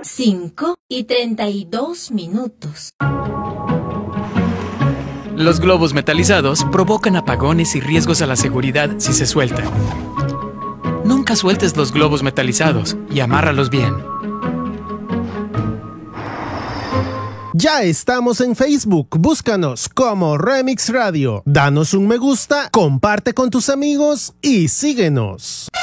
5:32. Los globos metalizados provocan apagones y riesgos a la seguridad si se sueltan. Nunca sueltes los globos metalizados y amárralos bien. Ya estamos en Facebook, búscanos como Remix Radio. Danos un me gusta, comparte con tus amigos y síguenos.